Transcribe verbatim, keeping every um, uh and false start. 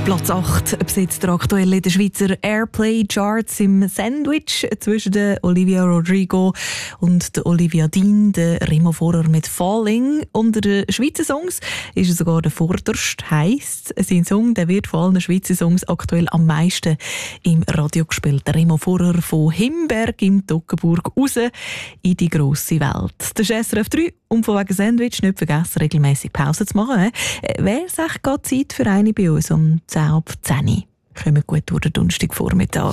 Platz acht besetzt der aktuelle der Schweizer Airplay-Charts im Sandwich zwischen der Olivia Rodrigo und der Olivia Dean, der Remo Forer mit «Falling». Unter den Schweizer Songs ist er sogar der vorderste, heisst, sein Song der wird von allen Schweizer Songs aktuell am meisten im Radio gespielt. Der Remo Forer von Himberg im Toggenburg raus in die grosse Welt. Das ist S R F drei und von wegen Sandwich nicht vergessen, regelmäßig Pause zu machen. Wäre es echt gerade Zeit für eine bei uns um zehn ab zehn? Kommen gut durch den Donnerstagvormittag.